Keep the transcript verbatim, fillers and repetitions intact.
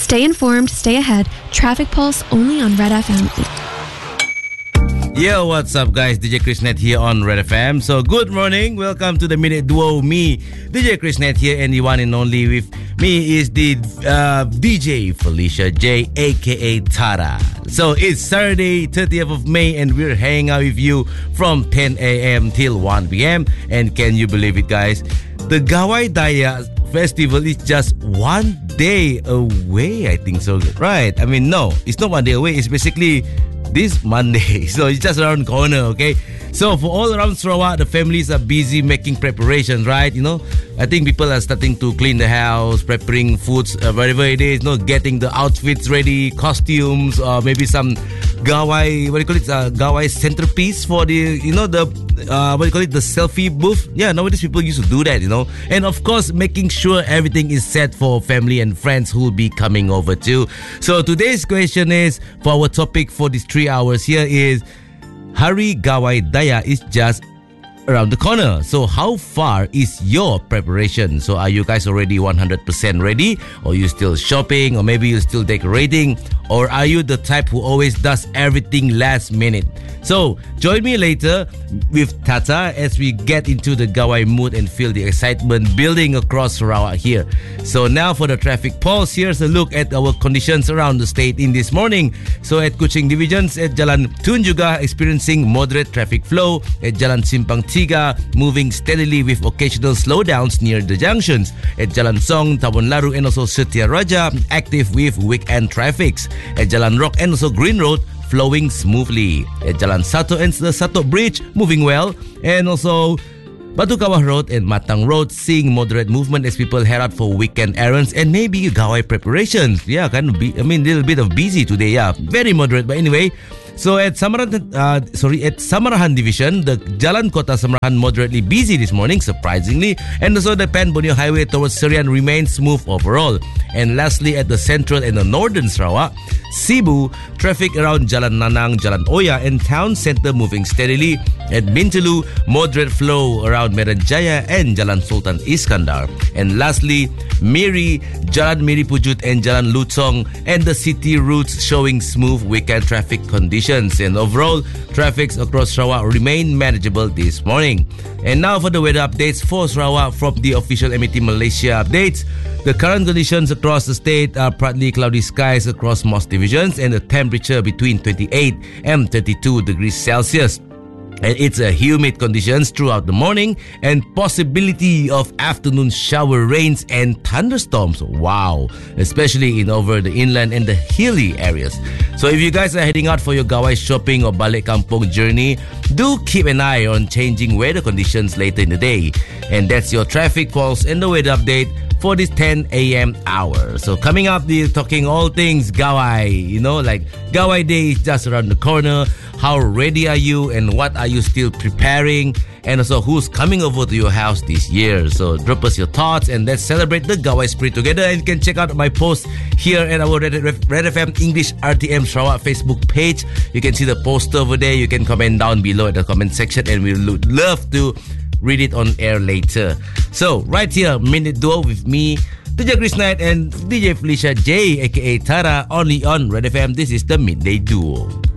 Stay informed, stay ahead. Traffic Pulse only on Red F M. Yo, what's up, guys? D J Krishnet here on Red F M. So, good morning. Welcome to the Minute Duo. Me, D J Krishnet here, and the one and only with me is the uh, D J Felicia J, aka Tara. So, it's Saturday, thirtieth of May, and we're hanging out with you from ten a.m. till one p.m. And can you believe it, guys? The Gawai Daya Festival is just one day away, I think so. Right? I mean, no, it's not one day away. It's basically this Monday. So it's just around the corner, okay? So for all around Sarawak, the families are busy making preparations, right? You know, I think people are starting to clean the house, preparing foods, uh, wherever it is, you know, getting the outfits ready, costumes, or maybe some Gawai, what do you call it, uh, Gawai centerpiece for the, you know, the, uh, what do you call it, the selfie booth. Yeah, nowadays people used to do that, you know. And of course, making sure everything is set for family and friends who will be coming over too. So today's question is, for our topic for these three hours here is, Hari Gawai Daya is just around the corner. So how far is your preparation? So are you guys already one hundred percent ready? Or you still shopping? Or maybe you're still decorating? Or are you the type who always does everything last minute? So join me later with Tata as we get into the Gawai mood and feel the excitement building across Sarawak here. So now for the traffic pulse, here's a look at our conditions around the state in this morning. So at Kuching Divisions, at Jalan Tun juga experiencing moderate traffic flow. At Jalan Simpang Tiga, moving steadily with occasional slowdowns near the junctions. At Jalan Song, Tawon Laru and also Setia Raja, active with weekend traffics. At Jalan Rock and also Green Road, flowing smoothly. At Jalan Sato and the Sato Bridge, moving well. And also Batu Kawah Road and Matang Road, seeing moderate movement as people head out for weekend errands and maybe Gawai preparations. Yeah, kind of be, I mean, a little bit of busy today. Yeah, very moderate. But anyway, so at Samarahan, uh, sorry, at Samarahan Division, the Jalan Kota Samarahan moderately busy this morning, surprisingly. And also the Pan Borneo Highway towards Serian remains smooth overall. And lastly, at the central and the northern Sarawak, Cebu, traffic around Jalan Nanang, Jalan Oya, and Town Centre moving steadily. At Bintulu, moderate flow around Medan Jaya and Jalan Sultan Iskandar. And lastly, Miri, Jalan Miri Pujut and Jalan Lutong, and the city routes showing smooth weekend traffic conditions. And overall, traffic across Sarawak remain manageable this morning. And now for the weather updates for Sarawak from the official M E T Malaysia updates. The current conditions across the state are partly cloudy skies across most divisions and a temperature between twenty-eight and thirty-two degrees Celsius. And it's a humid conditions throughout the morning and possibility of afternoon shower rains and thunderstorms. Wow, especially in over the inland and the hilly areas. So if you guys are heading out for your Gawai shopping or balik kampung journey, do keep an eye on changing weather conditions later in the day. And that's your traffic pulse and the weather update for this ten a.m. hour. So coming up, we're talking all things Gawai. You know, like Gawai Day is just around the corner. How ready are you and what are you still preparing? And also who's coming over to your house this year? So drop us your thoughts and let's celebrate the Gawai spirit together. And you can check out my post here at our Red, Red F M English R T M Sarawak Facebook page. You can see the poster over there. You can comment down below in the comment section and we would love to read it on air later. So right here, Minute Duo with me, D J Krishnet and D J Felicia J, aka Tara, only on Red F M. This is the Midday Duo.